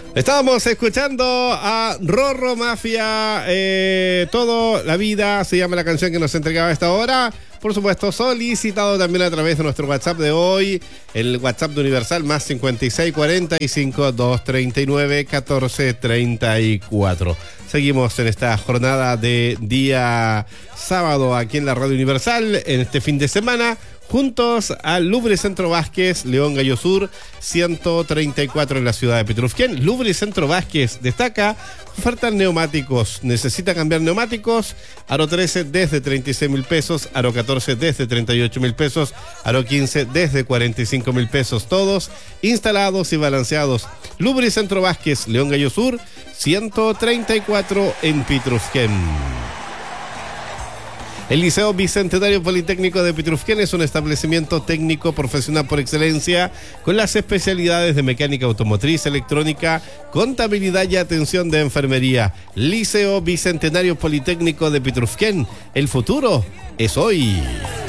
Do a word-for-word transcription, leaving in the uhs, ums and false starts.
Estábamos escuchando a Rorro Mafia, eh, Todo la Vida, se llama la canción que nos entregaba a esta hora. Por supuesto, solicitado también a través de nuestro WhatsApp de hoy, el WhatsApp de Universal, más cincuenta y seis cuarenta y cinco, doscientos treinta y nueve, catorce treinta y cuatro. Seguimos en esta jornada de día sábado aquí en la Radio Universal, en este fin de semana, juntos al Lubricentro Vázquez, León Gallo Sur, ciento treinta y cuatro en la ciudad de Petrufquén. Lubricentro Vázquez destaca, ofertan neumáticos. ¿Necesita cambiar neumáticos? Aro trece desde treinta y seis mil pesos, Aro catorce desde treinta y ocho mil pesos, Aro quince desde cuarenta y cinco mil pesos, todos instalados y balanceados. Lubricentro Vázquez, León Gallo Sur, ciento treinta y cuatro en Petrufquén. El Liceo Bicentenario Politécnico de Petrufquén es un establecimiento técnico profesional por excelencia con las especialidades de mecánica automotriz, electrónica, contabilidad y atención de enfermería. Liceo Bicentenario Politécnico de Petrufquén. El futuro es hoy.